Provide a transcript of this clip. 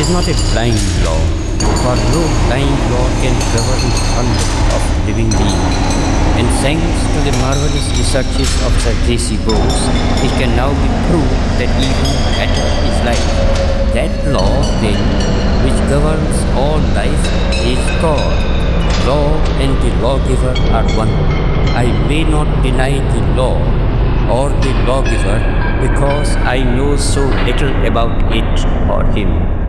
is not a blind law, for no blind law can govern the conduct of living beings. And thanks to the marvelous researches of Sir J.C. Bose, it can now be proved that even matter is life. That law, then, which governs all life is God. Law and the lawgiver are one. I may not deny the law or the lawgiver because I know so little about it or him.